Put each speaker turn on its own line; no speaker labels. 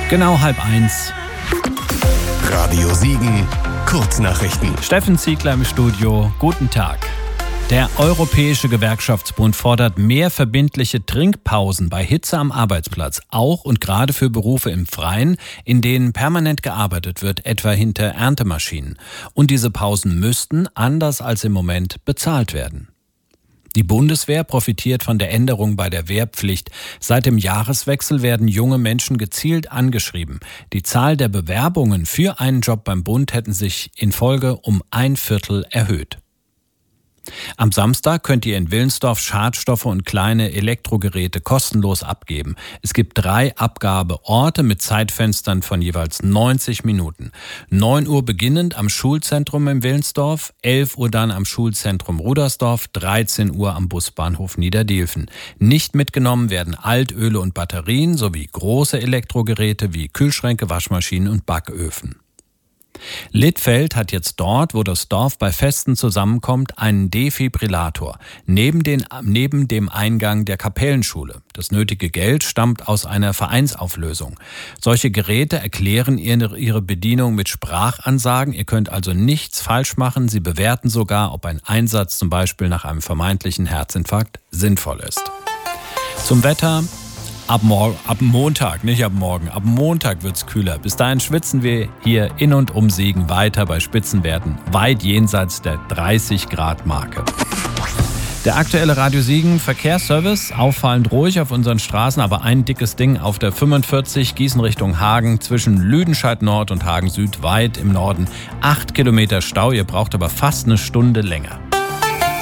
Genau 12:30.
Radio Siegen, Kurznachrichten.
Steffen Ziegler im Studio. Guten Tag. Der Europäische Gewerkschaftsbund fordert mehr verbindliche Trinkpausen bei Hitze am Arbeitsplatz, auch und gerade für Berufe im Freien, in denen permanent gearbeitet wird, etwa hinter Erntemaschinen. Und diese Pausen müssten, anders als im Moment, bezahlt werden. Die Bundeswehr profitiert von der Änderung bei der Wehrpflicht. Seit dem Jahreswechsel werden junge Menschen gezielt angeschrieben. Die Zahl der Bewerbungen für einen Job beim Bund hätten sich in Folge um 1/4 erhöht. Am Samstag könnt ihr in Wilnsdorf Schadstoffe und kleine Elektrogeräte kostenlos abgeben. Es gibt 3 Abgabeorte mit Zeitfenstern von jeweils 90 Minuten. 9 Uhr beginnend am Schulzentrum in Wilnsdorf, 11 Uhr dann am Schulzentrum Rudersdorf, 13 Uhr am Busbahnhof Niederdielfen. Nicht mitgenommen werden Altöle und Batterien sowie große Elektrogeräte wie Kühlschränke, Waschmaschinen und Backöfen. Littfeld hat jetzt dort, wo das Dorf bei Festen zusammenkommt, einen Defibrillator neben dem Eingang der Kapellenschule. Das nötige Geld stammt aus einer Vereinsauflösung. Solche Geräte erklären ihre Bedienung mit Sprachansagen. Ihr könnt also nichts falsch machen. Sie bewerten sogar, ob ein Einsatz zum Beispiel nach einem vermeintlichen Herzinfarkt sinnvoll ist. Zum Wetter. Ab Montag, nicht ab morgen, ab Montag wird's kühler. Bis dahin schwitzen wir hier in und um Siegen weiter bei Spitzenwerten weit jenseits der 30-Grad-Marke. Der aktuelle Radio Siegen Verkehrsservice, auffallend ruhig auf unseren Straßen, aber ein dickes Ding auf der 45 Gießen Richtung Hagen zwischen Lüdenscheid Nord und Hagen Süd weit im Norden. 8 Kilometer Stau, ihr braucht aber fast eine Stunde länger.